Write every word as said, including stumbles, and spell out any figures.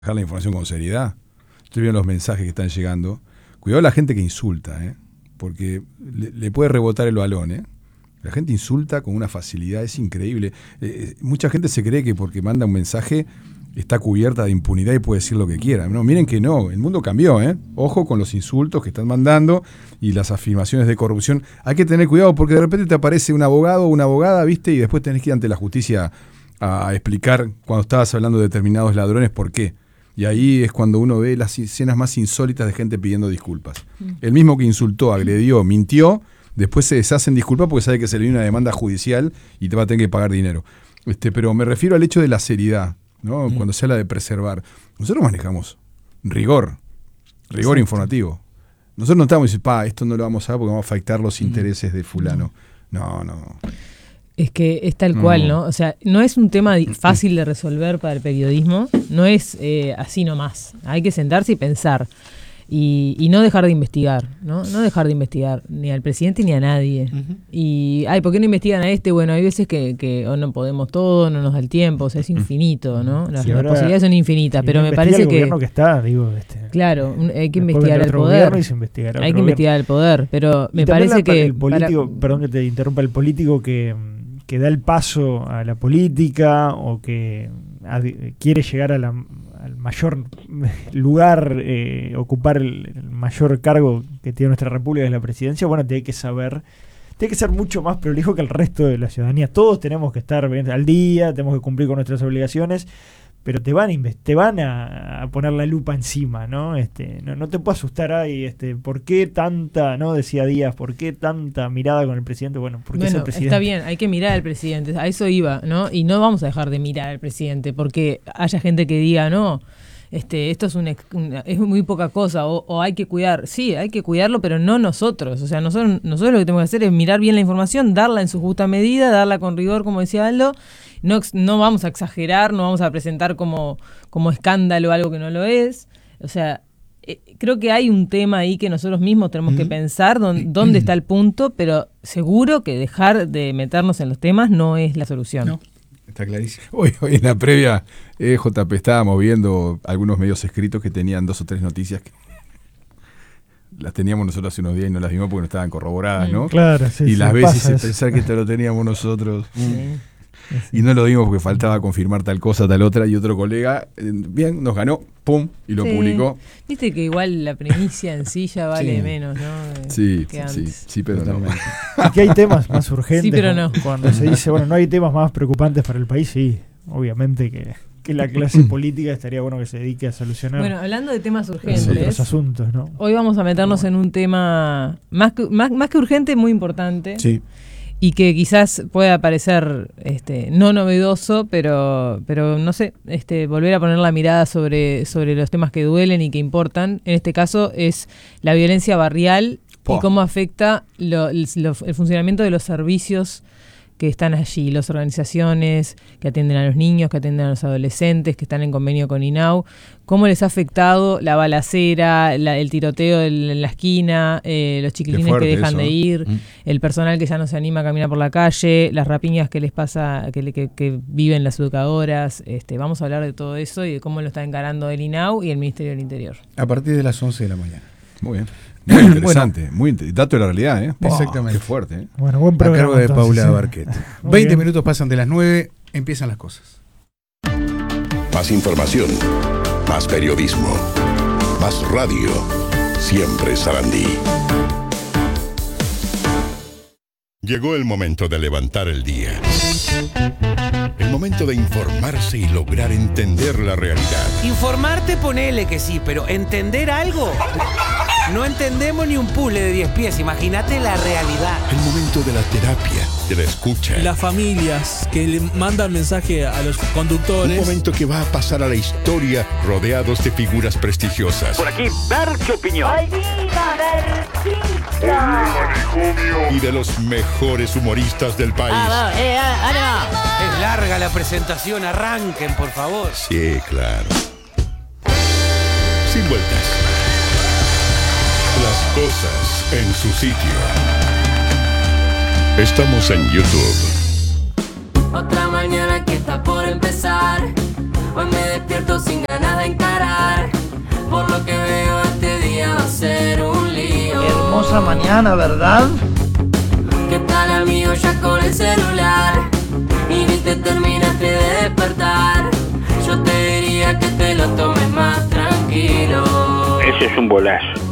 Dejar la información con seriedad. Estoy viendo los mensajes que están llegando. Cuidado a la gente que insulta, ¿eh? Porque le, le puede rebotar el balón, ¿eh? La gente insulta con una facilidad, es increíble. Eh, mucha gente se cree que porque manda un mensaje está cubierta de impunidad y puede decir lo que quiera. No, miren que no, el mundo cambió, ¿eh? Ojo con los insultos que están mandando y las afirmaciones de corrupción. Hay que tener cuidado porque de repente te aparece un abogado o una abogada, ¿viste? Y después tenés que ir ante la justicia a, a explicar cuando estabas hablando de determinados ladrones por qué. Y ahí es cuando uno ve las escenas más insólitas de gente pidiendo disculpas. Mm. El mismo que insultó, agredió, mintió, después se deshacen disculpas porque sabe que se le viene una demanda judicial y te va a tener que pagar dinero. Este, pero me refiero al hecho de la seriedad, ¿no? Mm. Cuando se habla de preservar. Nosotros manejamos rigor, rigor Exacto. informativo. Nosotros no estamos diciendo, pa, esto no lo vamos a hacer porque vamos a afectar los intereses de fulano. No, no. no. Es que es tal cual, ¿no? O sea, no es un tema fácil de resolver para el periodismo, no es eh, así nomás. Hay que sentarse y pensar y, y no dejar de investigar, ¿no? No dejar de investigar ni al presidente ni a nadie. Uh-huh. Y, ay, ¿por qué no investigan a este? Bueno, hay veces que, que o no podemos todo, no nos da el tiempo, o sea, es infinito, ¿no? Las, sí, las posibilidades son infinitas, pero me parece el que... gobierno que está, digo, este, claro, hay que investigar el poder. Y se investigará hay que gobierno. investigar el poder, pero me parece la, que... El político, para... perdón que te interrumpa, el político que... que da el paso a la política o que ad- quiere llegar a la, al mayor lugar, eh, ocupar el, el mayor cargo que tiene nuestra república, que es la presidencia, bueno, tiene que saber, tiene que ser mucho más prolijo que el resto de la ciudadanía. Todos tenemos que estar al día, tenemos que cumplir con nuestras obligaciones, pero te van a inve- te van a, a poner la lupa encima, ¿no? Este, no, no te puedo asustar ahí, este, ¿por qué tanta, no decía Díaz, por qué tanta mirada con el presidente? Bueno, porque bueno, es el presidente. Está bien, hay que mirar al presidente, a eso iba, ¿no? Y no vamos a dejar de mirar al presidente, porque haya gente que diga, no, este, esto es un, un es muy poca cosa, o, o hay que cuidar, sí, hay que cuidarlo, pero no nosotros, o sea, nosotros, nosotros lo que tenemos que hacer es mirar bien la información, darla en su justa medida, darla con rigor, como decía Aldo. No, no vamos a exagerar, no vamos a presentar como, como escándalo algo que no lo es. O sea, eh, creo que hay un tema ahí que nosotros mismos tenemos mm. que pensar don, dónde está el punto, pero seguro que dejar de meternos en los temas no es la solución. No, está clarísimo. Hoy, hoy en la previa, eh, J P, estábamos viendo algunos medios escritos que tenían dos o tres noticias que las teníamos nosotros hace unos días y no las vimos porque no estaban corroboradas, ¿no? Claro, sí. Y sí, las veces eso. pensar que esto lo teníamos nosotros... Sí. Sí. Y no lo dimos porque faltaba confirmar tal cosa, tal otra, y otro colega, eh, bien, nos ganó, pum, y lo sí. publicó. Viste que igual la primicia en sí ya vale sí. menos, ¿no? Sí, sí, sí, pero no. Aquí hay temas más urgentes. Sí, pero no. Cuando se dice, bueno, no hay temas más preocupantes para el país, sí, obviamente que, que la clase política estaría bueno que se dedique a solucionar. Bueno, hablando de temas urgentes, otros asuntos, ¿no? Hoy vamos a meternos bueno. en un tema más que, más, más que urgente, muy importante. Sí. Y que quizás pueda parecer este, no novedoso, pero, pero no sé, este, volver a poner la mirada sobre, sobre los temas que duelen y que importan. En este caso es la violencia barrial oh. y cómo afecta lo, lo, el funcionamiento de los servicios que están allí, las organizaciones que atienden a los niños, que atienden a los adolescentes, que están en convenio con INAU, cómo les ha afectado la balacera, la, el tiroteo en la esquina, eh, los chiquilines que dejan eso, de ir, ¿eh? El personal que ya no se anima a caminar por la calle, las rapiñas que les pasa, que, que, que viven las educadoras. Este, vamos a hablar de todo eso y de cómo lo está encarando el INAU y el Ministerio del Interior. A partir de las once de la mañana. Muy bien. Muy interesante, bueno, muy inter- dato de la realidad, ¿eh? Exactamente. Qué fuerte, ¿eh? Bueno, buen programa. A cargo de entonces, Paula sí. Barquet. veinte minutos pasan de las nueve, empiezan las cosas. Más información, más periodismo, más radio. Siempre Sarandí. Llegó el momento de levantar el día. El momento de informarse y lograr entender la realidad. Informarte, ponele que sí, pero ¿entender algo? No entendemos ni un puzzle de diez pies, imagínate la realidad. El momento de la terapia, de la escucha. Las familias que le mandan mensaje a los conductores. Un momento que va a pasar a la historia rodeados de figuras prestigiosas. Por aquí, Berchi Opinión. ¡Viva Berchito! Y de los mejores humoristas del país. Ah, eh, ah, ah, no. Es larga la presentación, arranquen, por favor. Sí, claro. Sin vueltas. Las cosas en su sitio. Estamos en YouTube. Otra mañana que está por empezar. Hoy me despierto despierto sin ganas de encarar. Por lo que veo este día va a ser un lío. Hermosa mañana, ¿verdad? ¿Qué tal, amigo? Ya con el celular y ni te terminaste de despertar. Yo te diría que te lo tomes más tranquilo. Ese es un bolazo.